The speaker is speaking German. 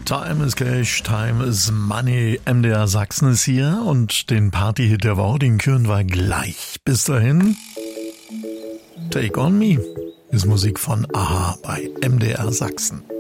Time is Cash, Time is Money. MDR Sachsen ist hier und den Partyhit der Woche, den küren wir gleich. Bis dahin, Take On Me ist Musik von a-ha bei MDR Sachsen.